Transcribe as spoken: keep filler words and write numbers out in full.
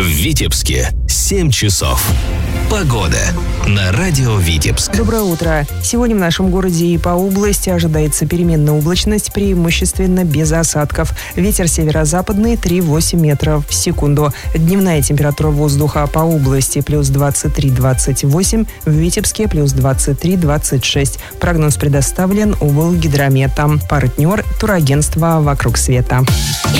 В Витебске семь часов. Погода на радио Витебск. Доброе утро. Сегодня в нашем городе и по области ожидается переменная облачность, преимущественно без осадков. Ветер северо-западный три-восемь метров в секунду. Дневная температура воздуха по области плюс двадцать три - двадцать восемь, в Витебске плюс двадцать три - двадцать шесть. Прогноз предоставлен УВЛГидромета. Партнер турагентства «Вокруг света».